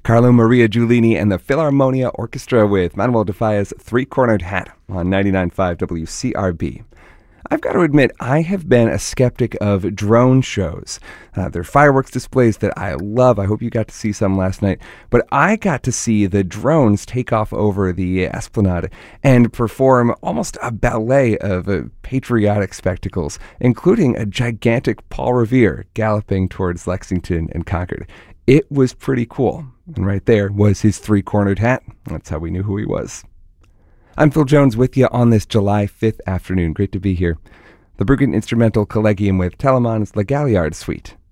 Carlo Maria Giulini and the Philharmonia Orchestra with Manuel de Falla's Three-Cornered Hat on 99.5 WCRB. I've got to admit, I have been a skeptic of drone shows. They're fireworks displays that I love. I hope you got to see some last night. But I got to see the drones take off over the Esplanade and perform almost a ballet of patriotic spectacles, including a gigantic Paul Revere galloping towards Lexington and Concord. It was pretty cool. And right there was his three-cornered hat. That's how we knew who he was. I'm Phil Jones with you on this July 5th afternoon. Great to be here. The Bruggen Instrumental Collegium with Telemann's La Galliard Suite.